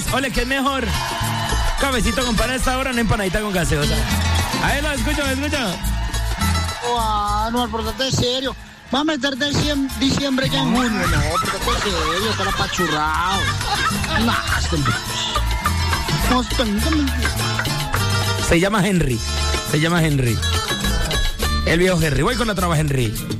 Ole, ¿qué es mejor? Cabecito con pan a esta hora, no empanadita con gaseosa. Ahí lo escucho. No, portate serio. Va a meterte diciembre ya en junio. No, portate serio, está apachurrado. Se llama Henry. El viejo Henry. Voy con la traba, Henry.